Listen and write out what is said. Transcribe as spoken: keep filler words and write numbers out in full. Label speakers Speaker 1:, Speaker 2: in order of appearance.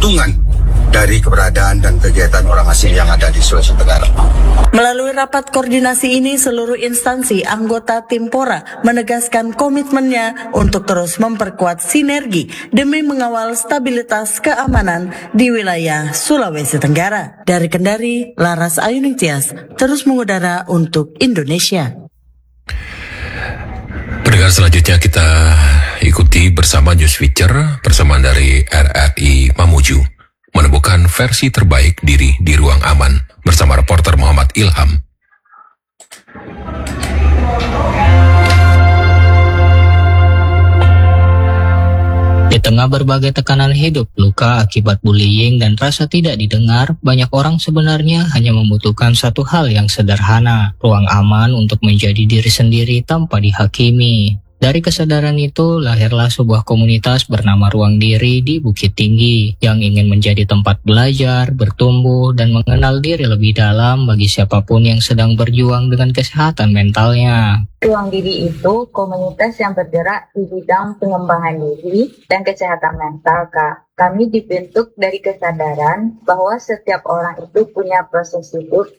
Speaker 1: keuntungan dari keberadaan dan kegiatan orang asing yang ada di Sulawesi Tenggara.
Speaker 2: Melalui rapat koordinasi ini, seluruh instansi anggota Timpora menegaskan komitmennya untuk terus memperkuat sinergi demi mengawal stabilitas keamanan di wilayah Sulawesi Tenggara. Dari Kendari, Laras Ayuningsias terus mengudara untuk Indonesia.
Speaker 3: Pendengar, selanjutnya kita ikuti bersama News Feature persamaan dari R R I Mamuju, menemukan versi terbaik diri di ruang aman bersama reporter Muhammad Ilham.
Speaker 4: Di tengah berbagai tekanan hidup, luka akibat bullying dan rasa tidak didengar, banyak orang sebenarnya hanya membutuhkan satu hal yang sederhana, ruang aman untuk menjadi diri sendiri tanpa dihakimi. Dari kesadaran itu, lahirlah sebuah komunitas bernama Ruang Diri di Bukit Tinggi, yang ingin menjadi tempat belajar, bertumbuh, dan mengenal diri lebih dalam bagi siapapun yang sedang berjuang dengan kesehatan mentalnya.
Speaker 5: Ruang Diri itu komunitas yang bergerak di bidang pengembangan diri dan kesehatan mental, Kak. Kami dibentuk dari kesadaran bahwa setiap orang itu punya proses hidup